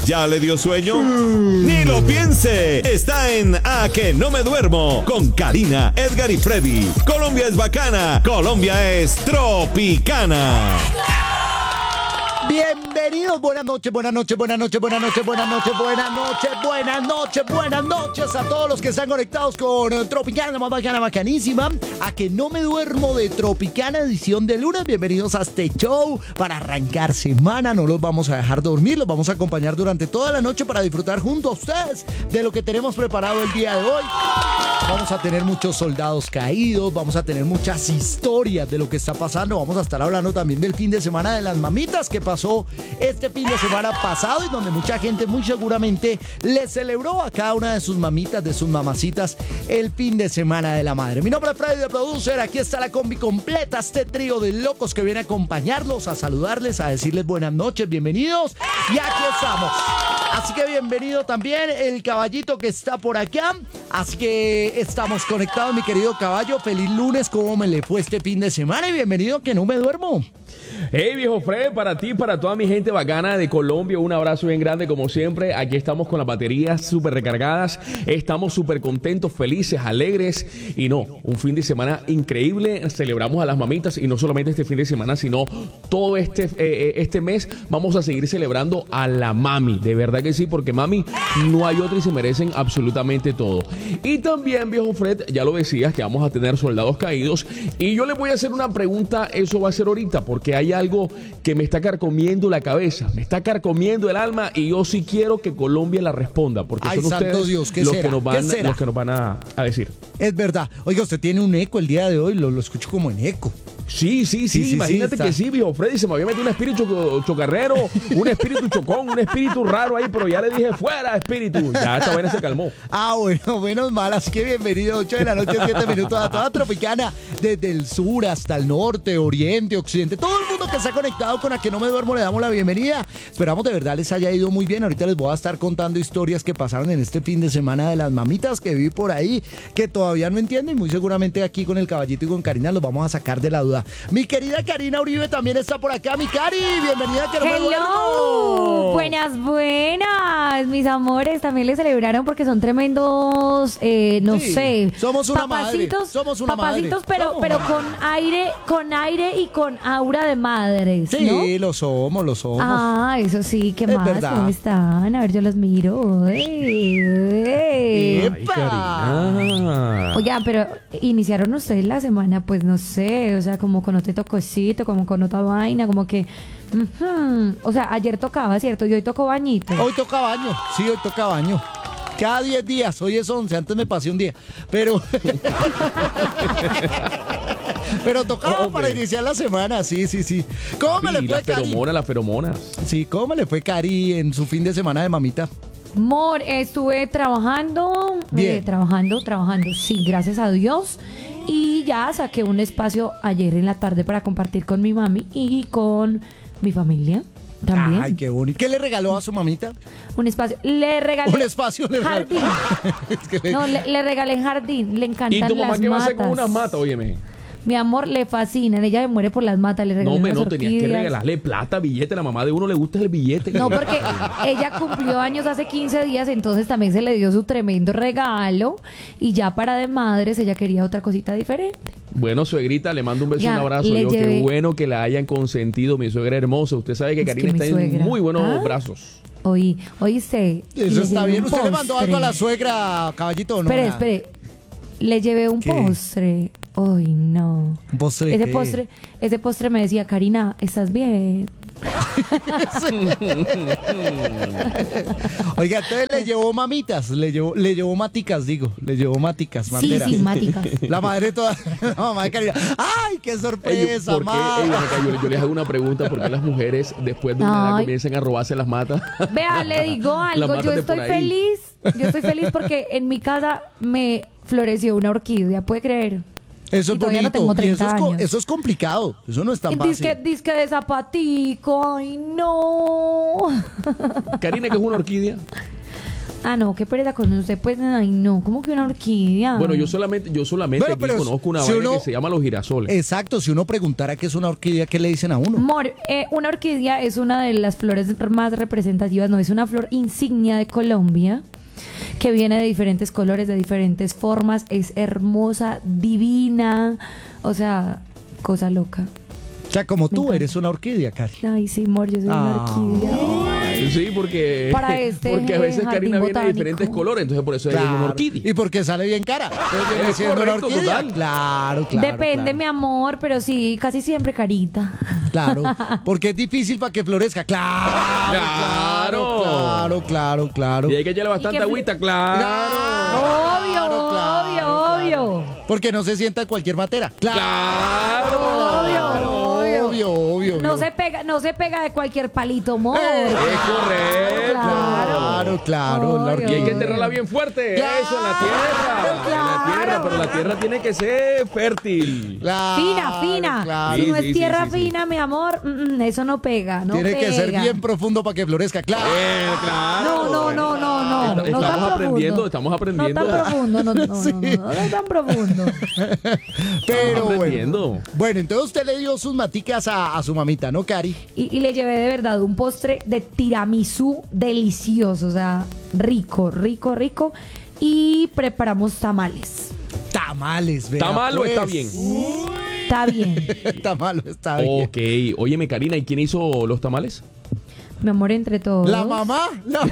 ¿Ya le dio sueño? ¡Ni lo piense! Está en A que no me duermo con Karina, Edgar y Freddy. Colombia es bacana, Colombia es tropicana. Bienvenidos, buenas noches, buenas noches, buenas noches, buenas noches, buenas noches, buenas noches, buenas noches, buenas noches a todos los que están conectados con Tropicana, más bacana, bacanísima. A que no me duermo de Tropicana, edición de lunes. Bienvenidos a este show para arrancar semana. No los vamos a dejar dormir, los vamos a acompañar durante toda la noche para disfrutar junto a ustedes de lo que tenemos preparado el día de hoy. Vamos a tener muchos soldados caídos, vamos a tener muchas historias de lo que está pasando. Vamos a estar hablando también del fin de semana de las mamitas que pasó este fin de semana pasado y donde mucha gente muy seguramente le celebró a cada una de sus mamitas, de sus mamacitas, el fin de semana de la madre. Mi nombre es Freddy, de Producer. Aquí está la combi completa, este trío de locos que viene a acompañarlos, a saludarles, a decirles buenas noches, bienvenidos. Y aquí estamos. Así que bienvenido también el caballito que está por acá. Así que estamos conectados, mi querido caballo. Feliz lunes, ¿cómo me le fue este fin de semana? Y bienvenido, que no me duermo. Hey, viejo Fred, para ti, para toda mi gente bacana de Colombia, un abrazo bien grande como siempre. Aquí estamos con las baterías súper recargadas, estamos súper contentos, felices, alegres y no, un fin de semana increíble. Celebramos a las mamitas y no solamente este fin de semana, sino todo este mes vamos a seguir celebrando a la mami. De verdad que sí, porque mami no hay otra y se merecen absolutamente todo. Y también, viejo Fred, ya lo decías que vamos a tener soldados caídos y yo le voy a hacer una pregunta, eso va a ser ahorita, porque hay algo que me está carcomiendo la cabeza, me está carcomiendo el alma y yo sí quiero que Colombia la responda, porque ay, son ustedes Dios, los que nos van a decir. Es verdad. Oiga, usted tiene un eco el día de hoy, lo escucho como en eco. Sí, imagínate que sí, viejo Freddy, se me había metido un espíritu chocarrero, un espíritu chocón, un espíritu raro ahí, pero ya le dije, fuera espíritu, ya esta vaina se calmó. Ah, bueno, menos mal, así que bienvenido, 8 de la noche, 7 minutos a toda Tropicana, desde el sur hasta el norte, oriente, occidente, todo el mundo que está conectado con A que no me duermo, le damos la bienvenida. Esperamos de verdad les haya ido muy bien. Ahorita les voy a estar contando historias que pasaron en este fin de semana de las mamitas que vi por ahí, que todavía no entienden, muy seguramente aquí con el caballito y con Karina los vamos a sacar de la duda. Mi querida Karina Uribe también está por acá. Mi Cari, bienvenida, que no me duermo. Buenas, mis amores, también le celebraron porque son tremendos, no sé. Somos una papacitos, madre. Somos una papacitos, madre. pero con aire y con aura de madres, sí, ¿no? lo somos. Ah, eso sí, ¿qué Es más? verdad. ¿Cómo están? A ver, yo los miro. Karina. Oigan, pero iniciaron ustedes la semana, pues no sé, o sea, como con otro tococito, como con otra vaina, como que... O sea, ayer tocaba, ¿cierto? Y hoy tocó bañito. Hoy toca baño, sí, hoy toca baño. Cada 10 días, hoy es 11, antes me pasé un día. Pero tocaba para iniciar la semana, sí. ¿Cómo me le fue, Cari? Las feromonas. Sí, ¿cómo me le fue, Cari, en su fin de semana de mamita? Amor, estuve trabajando, Bien. trabajando, sí, gracias a Dios. Y ya saqué un espacio ayer en la tarde para compartir con mi mami y con mi familia también. Ay, qué bonito. ¿Qué le regaló a su mamita? Un espacio. Le regalé Un espacio le regaló. jardín. Es que No, le regalé jardín. Le encantan ¿Y tu mamá las qué va a matas. hacer con unas matas? Óyeme. Mi amor, le fascinan. Ella me muere por las matas. Le regalé unas No, tenías que orquídeas. regalarle plata, billete. La mamá de uno le gusta el billete. No, porque ella cumplió años hace 15 días, entonces también se le dio su tremendo regalo. Y ya para de madres, ella quería otra cosita diferente. Bueno, suegrita, le mando un beso y Ya, un abrazo. le Qué llevé- bueno que la hayan consentido, mi suegra hermosa. Usted sabe que Es Karina que mi está en suegra. muy buenos ¿Ah? brazos. Oíste. Eso le está llevé bien. un ¿Usted le mandó algo a la postre. suegra, caballito, o no? Nada. Espere. Le llevé un ¿Qué? postre. Ay, no. ¿Un postre de qué? Ese postre me decía, Karina, ¿estás bien? Oiga, entonces le llevó mamitas, le llevó maticas, le llevó maticas, Sí, materas. sí, máticas. La madre toda, la mamá de Karina. ¡Ay, qué sorpresa, ¿Por qué? mamá! Yo les hago una pregunta. ¿Por qué las mujeres después de una edad Ay. comienzan a robarse las matas? Vea, le digo Las algo, matas yo de estoy por ahí. feliz. Yo estoy feliz porque en mi casa me floreció una orquídea, ¿puede creer? Eso Y es todavía no bonito. tengo Y 30 años. eso es complicado. Eso no es tan fácil. Disque de zapatico, ay no. Karina, ¿qué es una orquídea? Ah, no, qué pereza con usted. Pues, ay, no, como que una orquídea. Bueno, yo solamente Bueno, aquí pero conozco una si vaina uno- que se llama los girasoles. Exacto, si uno preguntara qué es una orquídea, ¿qué le dicen a uno? Amor, una orquídea es una de las flores más representativas, no, es una flor insignia de Colombia que viene de diferentes colores, de diferentes formas, es hermosa, divina, o sea, cosa loca. O sea, como tú encanta. eres una orquídea, Cari. Ay, sí, amor, yo soy una orquídea. Sí, porque, Para este porque a veces jardín Karina viene de botánico. diferentes colores, entonces por eso es una orquídea. Y porque sale bien cara. Entonces viene Es siendo una correcto, orquídea. total. Claro, Depende, claro. mi amor, pero sí, casi siempre carita. Claro, porque es difícil para que florezca. Claro. Y hay que echarle bastante ¿Y qué agüita, claro. Obvio, Claro. obvio. Porque no se sienta en cualquier matera. Obvio. No se pega de cualquier palito, amor. Es correcto. Claro. La Obvio. Y hay que orquídea. enterrarla bien fuerte, Claro, eso, en la tierra. En la tierra, pero la tierra tiene que ser fértil. Fina. Claro. Si no Sí, es tierra sí. fina, mi amor, eso no pega, no Tiene pega. que ser bien profundo para que florezca. Claro. Claro. No. No Estamos tan aprendiendo, profundo. estamos aprendiendo. No tan profundo, no tan profundo. Pero Estamos bueno. aprendiendo. Bueno, entonces usted le dio sus maticas a su mamita, ¿no, Cari? Y le llevé de verdad un postre de tiramisú delicioso, o sea, rico. Y preparamos tamales. Tamales, vea. ¿Está mal o está bien? Está bien. Está malo, está bien. Ok, óyeme Karina, ¿y quién hizo los tamales? Mi amor, entre todos. La mamá. No.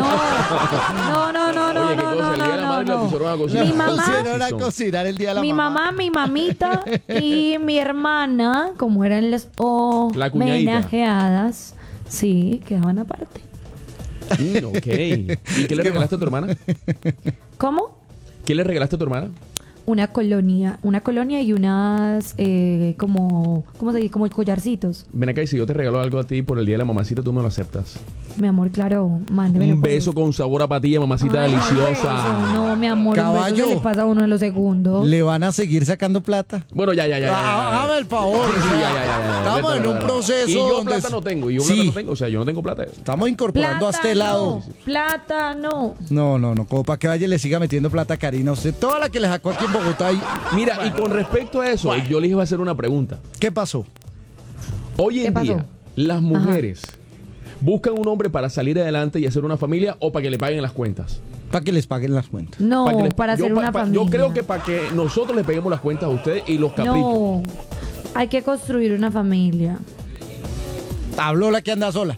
Oye, qué cosa, el día de la madre la pusieron a cocinar. Mi mamá- Pusieron a cocinar el día de la Mi mamá, mi mamita y mi hermana, como eran las La cuñadita. homenajeadas, sí, quedaban aparte. Ok. ¿Y qué le regalaste a tu hermana? ¿Cómo? ¿Qué le regalaste a tu hermana? Una colonia y unas ¿cómo se dice? Como collarcitos. Ven acá y si yo te regalo algo a ti por el día de la mamacita, tú me lo aceptas. Mi amor, claro, mándemelo. Un por- beso con sabor a patilla, mamacita Ay, deliciosa. beso. No, mi amor, un Caballo. beso se le pasa a uno en los segundos. Le van a seguir sacando plata. Bueno, ya. Hágame el favor. Sí, o sea, ya. Estamos en un proceso Y yo donde plata no tengo, Sí, O sea, yo no tengo plata. estamos incorporando a este lado. Plátano. No, como para que vaya y le siga metiendo plata a Karina. Usted, toda la que le sacó aquí en Bogotá. Mira, y con respecto a eso, yo les iba a hacer una pregunta. ¿Qué pasó? Hoy en ¿Qué pasó? día, las mujeres buscan un hombre para salir adelante y hacer una familia o para que le paguen las cuentas. Para que les paguen las cuentas. No, que les- para yo hacer pa- una pa- familia. Yo creo que para que nosotros le peguemos las cuentas a ustedes y los caprichos. No, hay que construir una familia. Habló la que anda sola.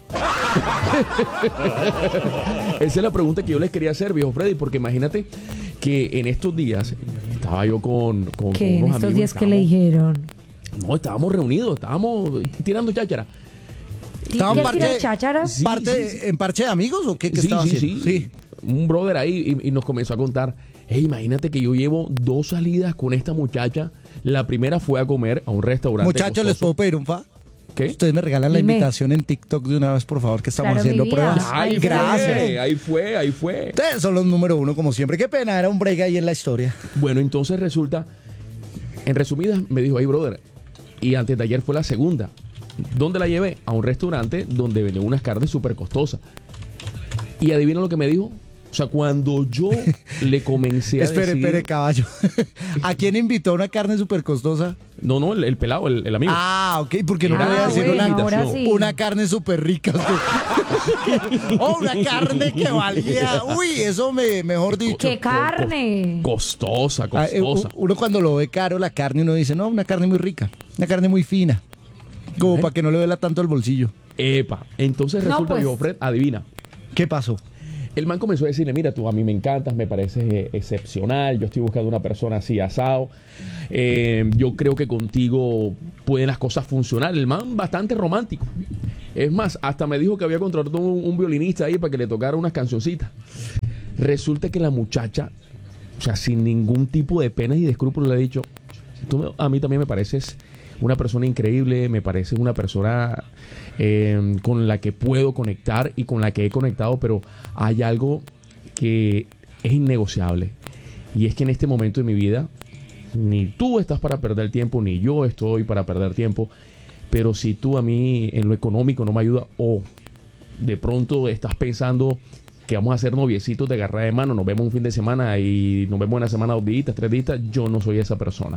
Esa es la pregunta que yo les quería hacer, viejo Freddy, porque imagínate que en estos días estaba yo con Que en unos estos amigos, días que le dijeron. No, estábamos reunidos, estábamos tirando cháchara. ¿Estaban ¿Quieres parte, tirar cháchara? Sí, ¿En parche de amigos o qué Sí, estaban sí, haciendo? sí. Un brother ahí y nos comenzó a contar, hey, imagínate que yo llevo 2 salidas con esta muchacha. La primera fue a comer a un restaurante Muchachos, ¿les costoso. puedo pedir un fa? ¿Qué? Ustedes me regalan la Dime. invitación en TikTok de una vez, por favor, que estamos Claro, haciendo mi vida. pruebas. Ay, Gracias. Ahí fue. Ustedes son los número uno, como siempre. Qué pena, era un break ahí en la historia. Bueno, entonces resulta, en resumidas, me dijo, hey, brother, y antes de ayer fue la segunda. ¿Dónde la llevé? A un restaurante donde venden unas carnes súper costosas. Y adivina lo que me dijo. O sea, cuando yo le comencé a Espere, decir... caballo. ¿A quién invitó a una carne súper costosa? No, el pelado, el amigo. Ah, ok, porque no Era me voy a decir bueno, una, ahora sí. una carne súper rica. O una carne que valía. Uy, eso mejor dicho. ¡Qué carne! Costosa. Ah, uno cuando lo ve caro la carne, uno dice, no, una carne muy rica, una carne muy fina. Como para que no le duela tanto el bolsillo. Epa. Entonces No, resulta, pues. viejo Fred, adivina. ¿Qué pasó? El man comenzó a decirle, mira, tú a mí me encantas, me pareces excepcional, yo estoy buscando una persona así asado, yo creo que contigo pueden las cosas funcionar. El man bastante romántico. Es más, hasta me dijo que había contratado un violinista ahí para que le tocara unas cancioncitas. Resulta que la muchacha, o sea, sin ningún tipo de pena y de escrúpulos, le ha dicho, a mí también me pareces una persona increíble, me pareces una persona con la que puedo conectar y con la que he conectado, pero hay algo que es innegociable. Y es que en este momento de mi vida, ni tú estás para perder tiempo, ni yo estoy para perder tiempo. Pero si tú a mí en lo económico no me ayudas, o de pronto estás pensando que vamos a hacer noviecitos de agarrar de mano, nos vemos un fin de semana y nos vemos una semana, 2 días, 3 días. Yo no soy esa persona.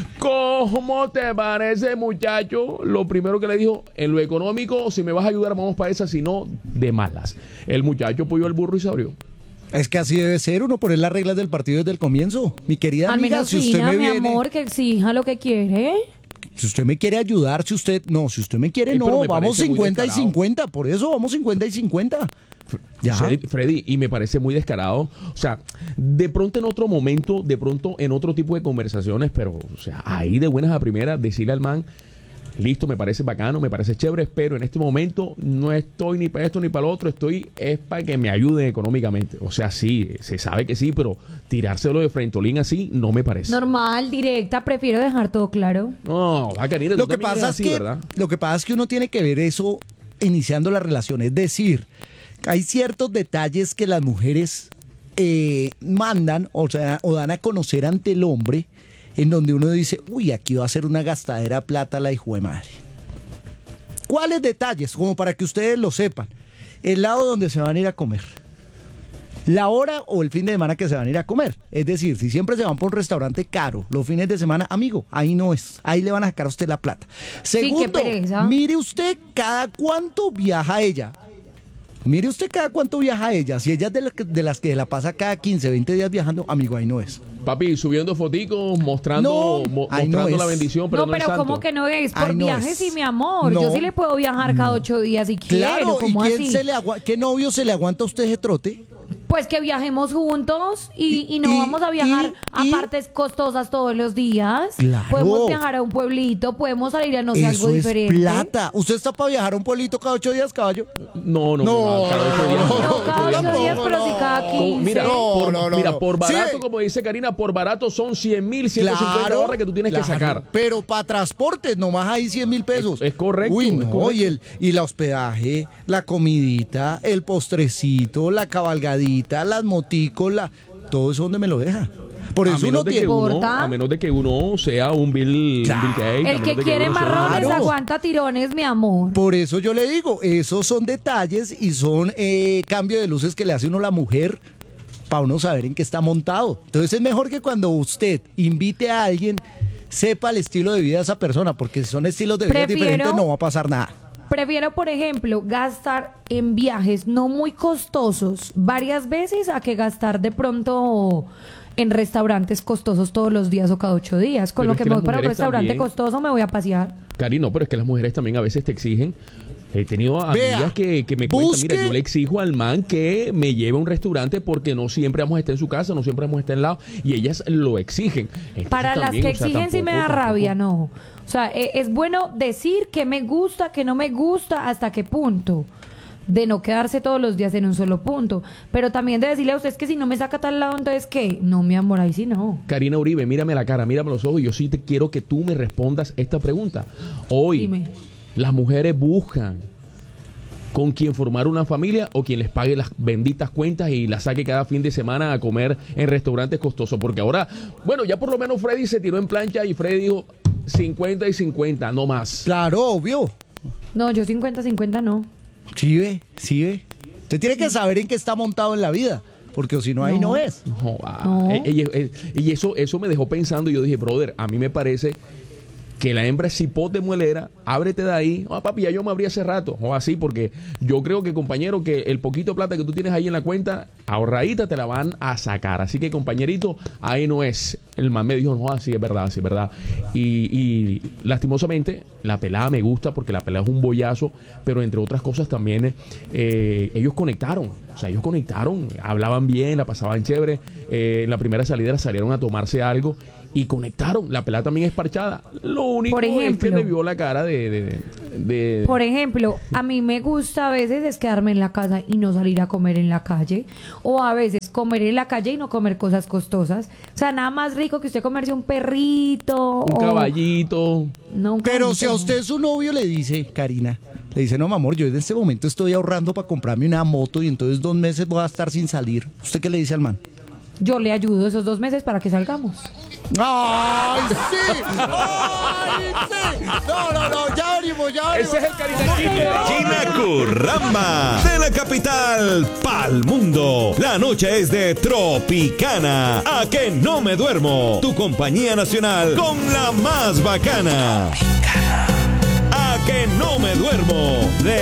¿Cómo te parece, muchacho? Lo primero que le dijo, en lo económico, si me vas a ayudar, vamos para esa, si no, de malas. El muchacho puyó el burro y se abrió. Es que así debe ser, uno poner las reglas del partido desde el comienzo. Mi querida Al amiga, menos si usted fija, me mi viene, amor, que exija lo que quiere. si usted me quiere ayudar, si usted me quiere, Pero no, me vamos parece muy 50 y descarado. 50, por eso vamos 50 y 50. Ya. Freddy, y me parece muy descarado. O sea, de pronto en otro momento, de pronto en otro tipo de conversaciones, pero, o sea, ahí de buenas a primeras, decirle al man, listo, me parece bacano, me parece chévere, pero en este momento no estoy ni para esto ni para lo otro, es para que me ayuden económicamente. O sea, sí, se sabe que sí, pero tirárselo de frentolín así no me parece. Normal, directa, prefiero dejar todo claro. No, Karina, Lo que pasa es que ¿verdad? lo que pasa es que uno tiene que ver eso iniciando la relación, es decir, hay ciertos detalles que las mujeres mandan, o sea, o dan a conocer ante el hombre, en donde uno dice, uy, aquí va a ser una gastadera de plata la hijo de madre. ¿Cuáles detalles? Como para que ustedes lo sepan. El lado donde se van a ir a comer. La hora o el fin de semana que se van a ir a comer. Es decir, si siempre se van por un restaurante caro, los fines de semana, amigo, ahí no es. Ahí le van a sacar a usted la plata. Segundo, qué pereza. mire usted cada cuánto viaja ella. Mire usted cada cuánto viaja ella. Si ella es de las que la pasa cada 15, 20 días viajando, amigo, ahí no es. Papi, subiendo foticos, mostrando, No, ahí no mostrando la es. bendición, pero No, no, es pero santo. ¿cómo que no es? Por Ay, no viajes, es. sí, mi amor. No. Yo sí le puedo viajar cada 8 días si quiero. Claro, ¿y ¿Cómo quién así? qué novio se le aguanta a usted ese trote? Pues que viajemos juntos y no Y- vamos a viajar a y- partes costosas todos los días. Claro. Podemos viajar a un pueblito, podemos salir a no sé, algo Eso es diferente. plata. ¿Usted está para viajar a un pueblito cada 8 días, caballo? No, cada 8 días. No, cada 8 días, pero sí cada 15. Mira, No, mira, no. por barato, Sí. como dice Karina, por barato son 100,000, 150 barras que tú tienes que sacar. Pero para transportes, nomás hay 100,000 pesos. Es correcto, Uy, es no, correcto. y el hospedaje, la comidita, el postrecito, la cabalgadita, las moticos, todo eso donde me lo deja. Por A eso menos, uno de que tiene... ¿Importa? a menos de que uno sea un Bill Gates. a El menos que de quiere uno sea un- marrones Claro. aguanta tirones, mi amor. Por eso yo le digo, esos son detalles y son cambio de luces que le hace uno a la mujer para uno saber en qué está montado. Entonces es mejor que cuando usted invite a alguien, sepa el estilo de vida de esa persona, porque si son estilos de vida Prefiero- diferentes no va a pasar nada. Prefiero, por ejemplo, gastar en viajes no muy costosos varias veces a que gastar de pronto en restaurantes costosos todos los días o cada 8 días. Con Pero lo es que que me las voy para un mujeres restaurante también- costoso me voy a pasear. Cari, no, pero es que las mujeres también a veces te exigen. He tenido Vea, amigas que me cuentan, busque- mira, yo le exijo al man que me lleve a un restaurante porque no siempre vamos a estar en su casa, no siempre vamos a estar al lado, y ellas lo exigen. Entonces, Para las también, que o sea, exigen sí me da tampoco- rabia, no. O sea, es bueno decir que me gusta, que no me gusta, hasta qué punto. De no quedarse todos los días en un solo punto. Pero también de decirle a ustedes que si no me saca tal lado, entonces ¿qué? No, mi amor, ahí sí no. Karina Uribe, mírame la cara, mírame los ojos, y yo sí te quiero que tú me respondas esta pregunta. Hoy, Dime. las mujeres buscan con quien formar una familia o quien les pague las benditas cuentas y las saque cada fin de semana a comer en restaurantes costosos. Porque ahora, bueno, ya por lo menos Freddy se tiró en plancha y Freddy dijo 50 y 50, no más. Claro, obvio. No, yo 50-50 no. Sí ve, sí ve. Usted tiene que saber en qué está montado en la vida, porque si no, ahí no es. No, No. Y eso me dejó pensando y yo dije, brother, a mí me parece que la hembra es cipote muelera, ábrete de ahí. Oh, papi, ya yo me abrí hace rato, o así, porque yo creo que, compañero, que el poquito de plata que tú tienes ahí en la cuenta, ahorradita te la van a sacar. Así que, compañerito, ahí no es. El man me dijo, no, así es verdad, así es verdad. Y lastimosamente, la pelada me gusta porque la pelada es un bollazo, pero entre otras cosas también ellos conectaron. O sea, ellos conectaron, hablaban bien, la pasaban chévere. En la primera salida salieron a tomarse algo y conectaron. La pelada también es parchada. Lo único Por es que ejemplo. me vio la cara de Por ejemplo, a mí me gusta a veces es quedarme en la casa y no salir a comer en la calle. O a veces comer en la calle y no comer cosas costosas. O sea, nada más rico que usted comerse un perrito. un o- caballito. No, un Pero caballito si a no. usted su novio le dice, Karina, le dice, no, mi amor, yo en este momento estoy ahorrando para comprarme una moto y entonces 2 meses voy a estar sin salir. ¿Usted qué le dice al man? yo le ayudo esos 2 meses para que salgamos. ¡Ay, sí! ¡Ay, sí! No, ya venimos. Ese es el Karina Chisme. Gina Curramba, de la capital pa'l mundo. La noche es de Tropicana. A que no me duermo. Tu compañía nacional con la más bacana. A que no me duermo. De